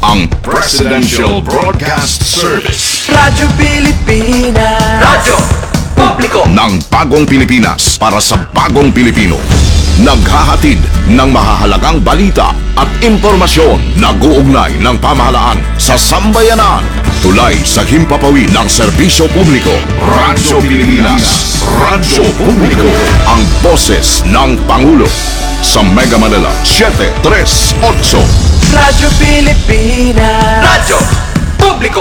ang Presidential Broadcast Service. Radyo Pilipinas. Radyo Publiko ng bagong Pilipinas para sa bagong Pilipino. Naghahatid ng mahahalagang balita at impormasyon na guugnay ng pamahalaan sa sambayanan. Tulay sa himpapawid ng serbisyo publiko. Radyo Pilipinas. Radyo Publiko. Ang boses ng Pangulo. Sa Mega Manila 738. Radyo Pilipinas. Radyo Publiko.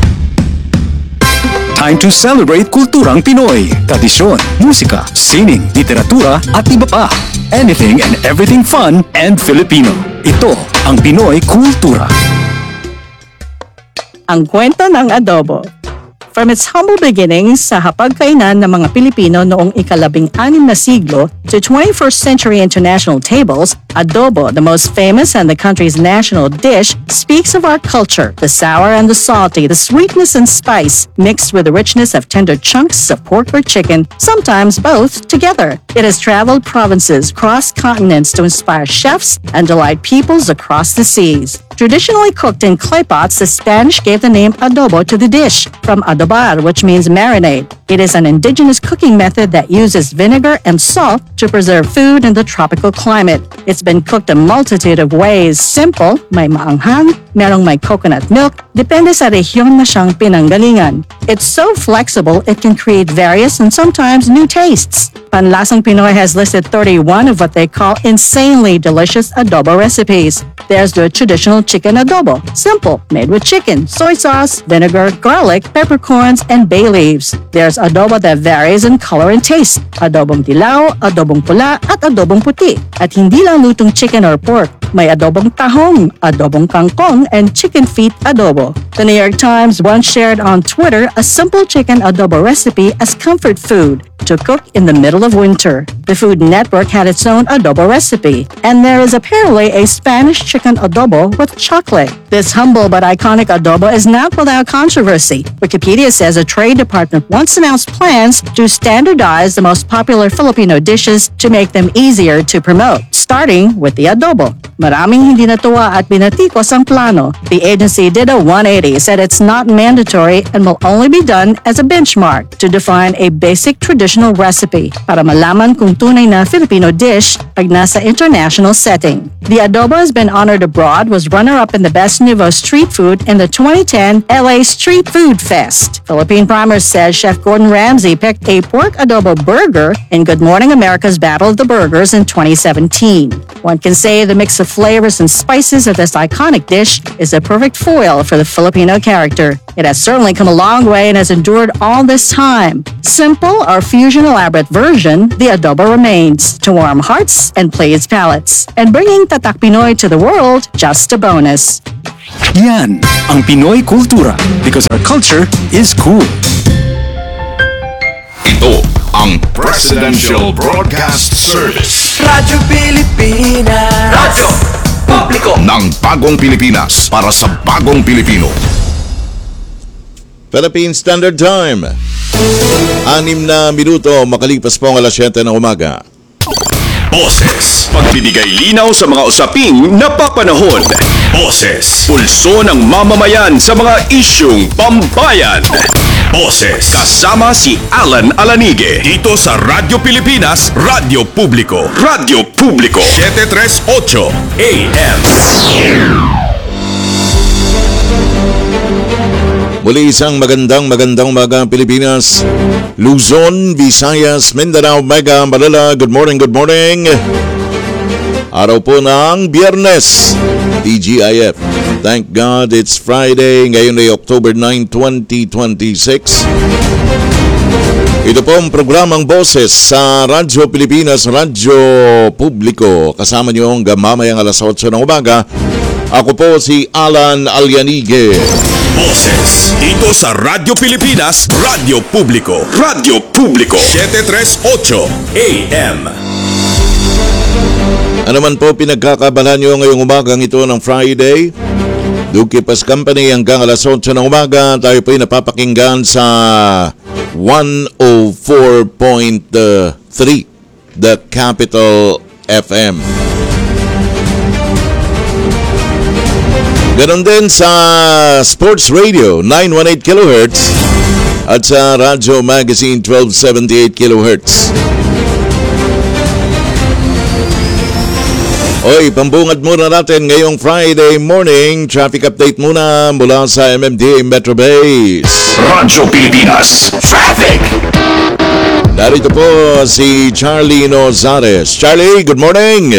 Time to celebrate kulturang Pinoy. Tradisyon, musika, sining, literatura at iba pa. Anything and everything fun and Filipino. Ito ang Pinoy Kultura. Ang kwento ng adobo. From its humble beginnings sa hapagkainan ng mga Pilipino noong ika-16 na siglo to 21st century international tables, adobo, the most famous and the country's national dish, speaks of our culture, the sour and the salty, the sweetness and spice, mixed with the richness of tender chunks of pork or chicken, sometimes both together. It has traveled provinces, crossed continents to inspire chefs and delight peoples across the seas. Traditionally cooked in clay pots, the Spanish gave the name adobo to the dish, from adobar, which means marinade. It is an indigenous cooking method that uses vinegar and salt to preserve food in the tropical climate. It's been cooked a multitude of ways. Simple, may maanghang, merong may coconut milk, depende sa rehiyon na siyang pinanggalingan. It's so flexible, it can create various and sometimes new tastes. Panlasang Pinoy has listed 31 of what they call insanely delicious adobo recipes. There's the traditional chicken adobo, simple, made with chicken, soy sauce, vinegar, garlic, peppercorns, and bay leaves. There's adobo that varies in color and taste, adobong dilaw, adobong pula, at adobong puti. At hindi lang lutong chicken or pork, may adobong tahong, adobong kangkong, and chicken feet adobo. The New York Times once shared on Twitter a simple chicken adobo recipe as comfort food to cook in the middle of winter. The Food Network had its own adobo recipe, and there is apparently a Spanish chicken adobo with chocolate. This humble but iconic adobo is not without controversy. Wikipedia says a trade department once announced plans to standardize the most popular Filipino dishes to make them easier to promote, starting with the adobo. Maraming hindi natuwa at binatikos ang plano. The agency did a 180, said it's not mandatory and will only be done as a benchmark to define a basic traditional recipe para malaman kung tunay na Filipino dish pag nasa international setting. The adobo has been honored abroad, was runner-up in the Best Nouveau Street Food in the 2010 LA Street Food Fest. Philippine Primer says Chef Gordon Ramsay picked a pork adobo burger in Good Morning America's Battle of the Burgers in 2017. One can say the mix of flavors and spices of this iconic dish is a perfect foil for the Filipino character. It has certainly come a long way and has endured all this time. Simple or fusion elaborate version, the adobo remains to warm hearts and please palates. And bringing Tatak Pinoy to the world, just a bonus. Yan ang Pinoy Kultura, because our culture is cool. Ito ang Presidential Broadcast Service. Radyo Pilipinas. Radyo Publiko ng bagong Pilipinas para sa bagong Pilipino. Philippine Standard Time. 6 na minuto makalipas po ang alas 7 ng umaga. Boses. Pagbibigay linaw sa mga usaping napapanahon. Boses. Pulso ng mamamayan sa mga isyung pambayan. Boses. Kasama si Alan Alanige. Dito sa Radyo Pilipinas, Radyo Publiko. Radyo Publiko. 738 AM. Muli isang magandang umaga Pilipinas, Luzon, Visayas, Mindanao, Mega Manila. Good morning. Araw po ng Biyernes, TGIF. Thank God it's Friday. Ngayon ay October 9, 2026. Ito po ang programang Boses sa Radyo Pilipinas, Radyo Publiko. Kasama niyo hanggang mamayang alas 8 ng umaga. Ako po si Alan Alianige. Boses. Dito sa Radyo Pilipinas, Radyo Publiko. Radyo Publiko. 738 AM. Ano man po pinagkakabalan nyo ngayong umagang ito ng Friday? Dukipas Company hanggang alas 8 ng umaga. Tayo po ay napapakinggan sa 104.3 The Capital FM. Ganon din sa Sports Radio 918 kHz at sa Radyo Magazine 1278 kHz. Oy, pambungad muna natin ngayong Friday morning. Traffic update muna mula sa MMDA Metro Base. Radyo Pilipinas Traffic. Narito po si Charlie Nozares. Charlie, good morning.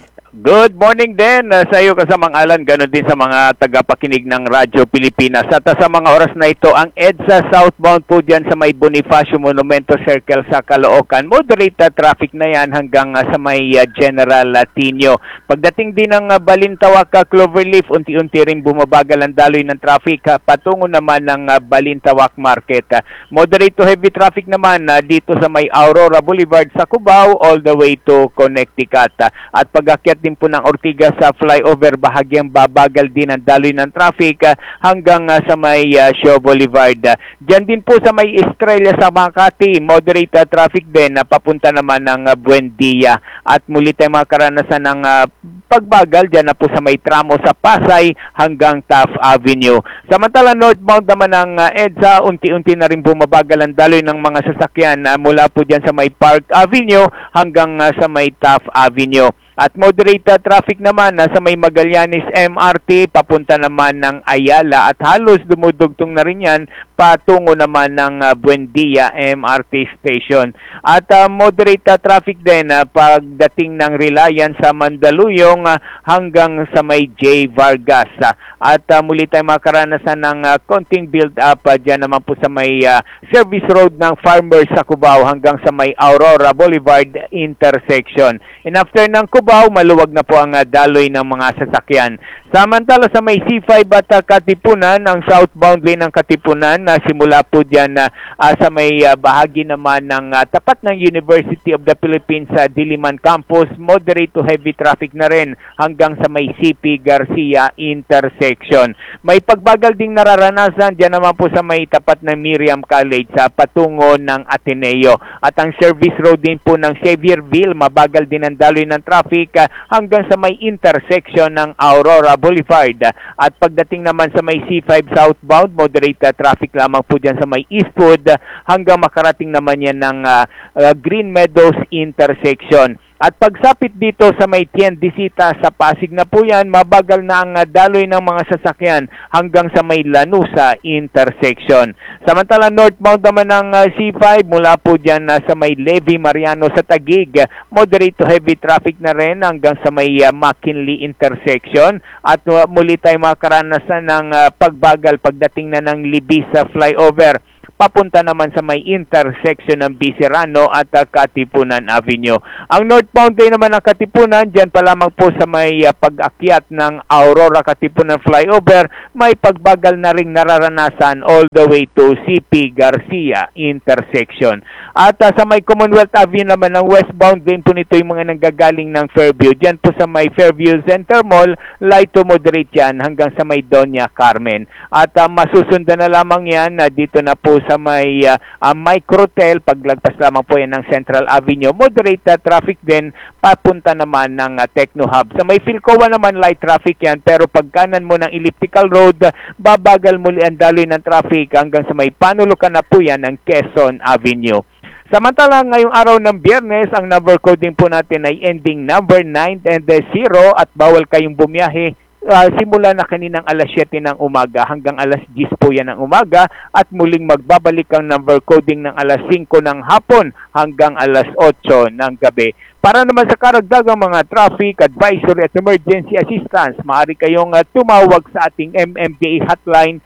Good morning din sa iyo kasamang Alan, ganoon din sa mga tagapakinig ng Radyo Pilipinas. At sa mga oras na ito, ang EDSA southbound po dyan sa may Bonifacio Monumento Circle sa Caloocan. Moderate traffic na yan hanggang sa may General Tinio. Pagdating din ng Balintawak, Cloverleaf, unti-unti rin bumabagal ang daloy ng traffic patungo naman ng Balintawak Market. Moderate to heavy traffic naman dito sa may Aurora Boulevard sa Cubao all the way to Connecticut. At pag-akyat din po ng Ortigas sa flyover, bahagyang babagal din ang daloy ng traffic hanggang sa may Shaw Boulevard. Diyan din po sa may Estrella sa Makati, moderate traffic din papunta naman ng Buendia. At muli tayo makaranasan ng pagbagal dyan na po sa may tramo sa Pasay hanggang Taft Avenue. Samantala northbound naman ng EDSA, unti-unti na rin bumabagal ang daloy ng mga sasakyan mula po dyan sa may Park Avenue hanggang sa may Taft Avenue. At moderate traffic naman sa may Magallanes MRT papunta naman ng Ayala at halos dumudugtong na rin yan patungo naman ng Buendia MRT Station. At moderate traffic din pagdating ng Reliance sa Mandaluyong hanggang sa may J. Vargas. At muli tayo makaranasan ng konting build-up dyan naman po sa may service road ng Farmers sa Cubao hanggang sa may Aurora Boulevard intersection. And after ng Cubao, maluwag na po ang daloy ng mga sasakyan. Samantala sa may C5 at Katipunan, ang southbound lane ng Katipunan na simula po dyan sa may bahagi naman ng tapat ng University of the Philippines sa Diliman Campus, moderate to heavy traffic na rin hanggang sa may CP Garcia intersection. May pagbagal ding nararanasan dyan naman po sa may tapat ng Miriam College sa patungo ng Ateneo. At ang service road din po ng Xavierville, mabagal din ang daloy ng traffic hanggang sa may intersection ng Aurora Boulevard. At pagdating naman sa may C5 southbound, moderate traffic lamang po dyan sa may Eastwood hanggang makarating naman yan ng Green Meadows intersection. At pagsapit dito sa may Tiendesita sa Pasig na po yan, mabagal na ang daloy ng mga sasakyan hanggang sa may Lanusa intersection. Samantala northbound naman ng C5 mula po dyan sa may Levi Mariano sa Taguig, moderate to heavy traffic na rin hanggang sa may McKinley intersection. At muli tayo makaranasan ng pagbagal pagdating na ng Libis sa flyover papunta naman sa may intersection ng Biserano at Katipunan Avenue. Ang northbound day naman ng Katipunan, dyan pa lamang po sa may pag-akyat ng Aurora Katipunan flyover, may pagbagal na ring nararanasan all the way to CP Garcia intersection. At sa may Commonwealth Avenue naman ng westbound din po nito yung mga nanggagaling ng Fairview. Dyan po sa may Fairview Center Mall, light to moderate yan hanggang sa may Doña Carmen. At masusundan na lamang yan dito na po sa may Microtel, paglagpas lamang po yan ng Central Avenue. Moderate traffic din papunta naman ng Techno Hub. Sa may Philcoa naman light traffic yan, pero pagkanan mo ng Elliptical Road, babagal muli ang daloy ng traffic hanggang sa may panulukan na po yan ng Quezon Avenue. Samantala, ngayong araw ng Biyernes, ang number code din po natin ay ending number 9 and 0 at bawal kayong bumiyahe simula na kaninang alas 7 ng umaga hanggang alas 10 po yan ng umaga at muling magbabalik ang number coding ng alas 5 ng hapon hanggang alas 8 ng gabi. Para naman sa karagdagang mga traffic, advisory at emergency assistance, maaari kayong tumawag sa ating MMDA hotline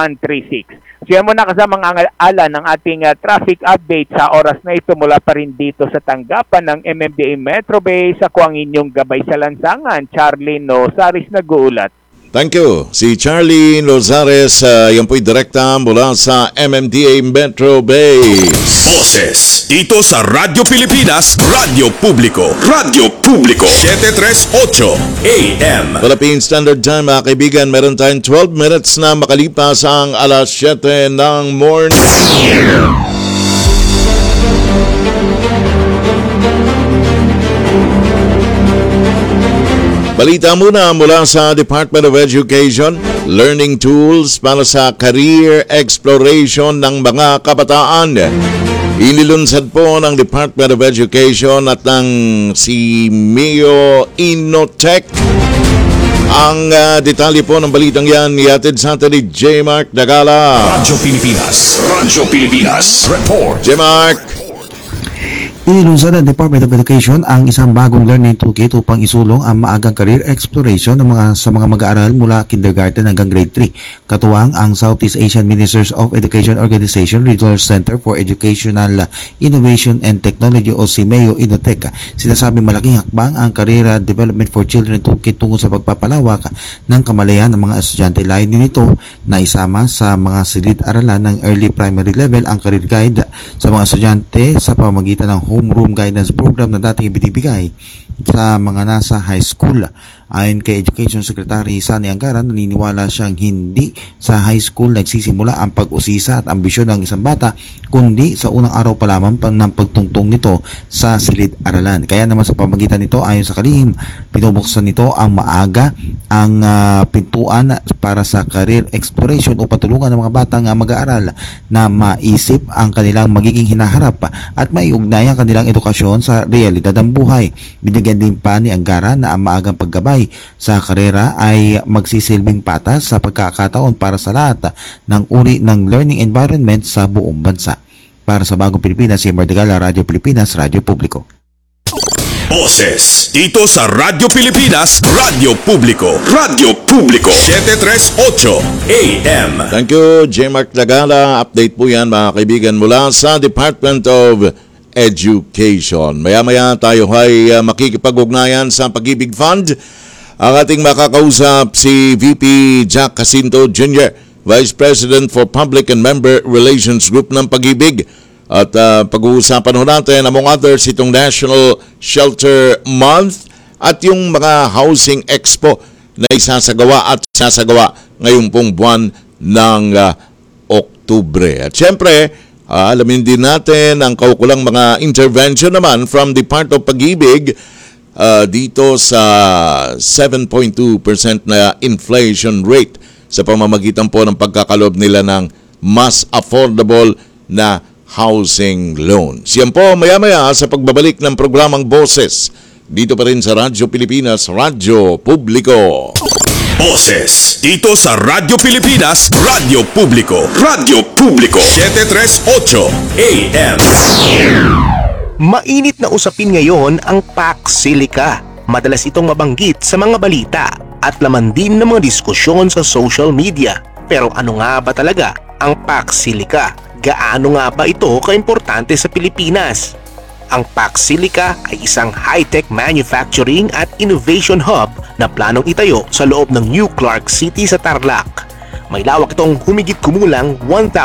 136. So yan muna kasamang ala ng ating traffic update sa oras na ito mula pa rin dito sa tanggapan ng MMDA Metro Base. Ako ang inyong gabay sa lansangan, Charlie Nozares nag-uulat. Thank you. Si Charlie Lozares, yan po'y direkta mula sa MMDA Metro Base. Boses dito sa Radyo Pilipinas, Radyo Publiko. Radyo Publiko 738 AM. Philippine Standard Time, mga kaibigan, meron tayong 12 minutes na makalipas ang alas 7 ng morning. Balita muna mula sa Department of Education, learning tools para sa career exploration ng mga kabataan. Inilunsad po ng Department of Education at ng si Mio Innotech. Ang detalye po ng balitang yan ihatid sa atin ni J. Mark Dagala. Radyo Pilipinas Report. J. Mark. Inilunsad ng Department of Education ang isang bagong learning toolkit upang isulong ang maagang career exploration sa mga mag-aaral mula kindergarten hanggang grade 3. Katuwang ang Southeast Asian Ministers of Education Organization Regional Center for Educational Innovation and Technology o si Mio Innotech. Sinasabing malaking hakbang ang Career Development for Children toolkit tungo sa pagpapalawak ng kamalayan ng mga estudyante. Layo din ito na isama sa mga silid-aralan ng early primary level ang career guide sa mga estudyante sa pamamagitan ng homeroom guidance program na dating ibinibigay sa mga nasa high school. Ayon kay Education Secretary Sani Anggaran, naniniwala siyang hindi sa high school nagsisimula ang pag-usisa at ambisyon ng isang bata, kundi sa unang araw pa lamang ng pagtungtong nito sa silid-aralan. Kaya naman sa pamagitan nito, ayon sa kalihim, pinubuksan nito ang maaga ang pintuan para sa career exploration o patulungan ng mga batang mag-aaral na maisip ang kanilang magiging hinaharap at maiugnay ang kanilang edukasyon sa realidad ng buhay. Binigyan din pa ni Anggaran na ang maagang paggabay sa karera ay magsisilbing patas sa pagkakataon para sa lahat ng uri ng learning environment sa buong bansa. Para sa Bagong Pilipinas, si Mardegala, Radyo Pilipinas, Radyo Publiko. Boses dito sa Radyo Pilipinas, Radyo Publiko. Radyo Publiko 738 AM. Thank you, J. Mark Dagala. Update po yan mga kaibigan mula sa Department of Education. Maya-maya tayo ay makikipag-ugnayan sa Pag-ibig Fund. Ang ating makakausap si VP Jack Jacinto Jr., Vice President for Public and Member Relations Group ng Pag-ibig. At pag-uusapan ho natin among others itong National Shelter Month at yung mga Housing Expo na isasagawa ngayong pong buwan ng Oktubre. At syempre, alamin din natin ang kaukulang mga intervention naman from the part of Pag-ibig dito sa 7.2% na inflation rate sa pamamagitan po ng pagkakalob nila ng mas affordable na housing loans. Yan po maya-maya sa pagbabalik ng programang Boses dito pa rin sa Radyo Pilipinas, Radyo Publiko. Boses dito sa Radyo Pilipinas, Radyo Publiko. Radyo Publiko 738 AM. Mainit na usapin ngayon ang Pax Silica. Madalas itong mabanggit sa mga balita at laman din ng mga diskusyon sa social media. Pero ano nga ba talaga ang Pax Silica? Gaano nga ba ito kaimportante sa Pilipinas? Ang Pax Silica ay isang high-tech manufacturing at innovation hub na planong itayo sa loob ng New Clark City sa Tarlac. May lawak itong humigit kumulang 1,000